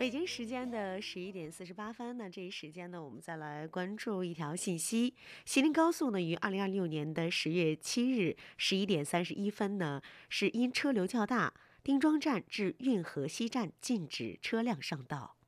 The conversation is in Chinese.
北京时间的11点48分呢，这一时间呢，我们再来关注一条信息。吉林高速呢，于2026年的10月7日11点31分呢，是因车流较大，丁庄站至运河西站禁止车辆上道。